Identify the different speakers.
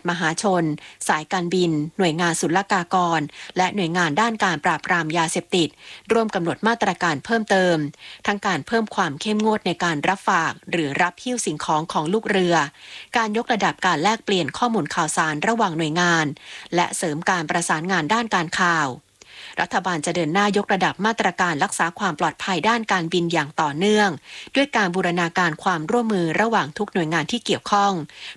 Speaker 1: มหาชนสายการบินหน่วยงานศุลกากรและหน่วยงานด้านการปราบปรามยาเสพติดร่วมกำหนดมาตรการเพิ่มเติมทั้งการเพิ่มความเข้มงวดในการรับฝากหรือรับหิ้วสิ่งของของลูกเรือการยกระดับการแลกเปลี่ยนข้อมูลข่าวสารระหว่างหน่วยงานและเสริมการประสานงานด้านการข่าวรัฐบาลจะเดินหน้ายกระดับมาตรการรักษาความปลอดภัยด้านการบินอย่างต่อเนื่องด้วยการบูรณาการความร่วมมือระหว่างทุกหน่วยงานที่เกี่ยวข้อง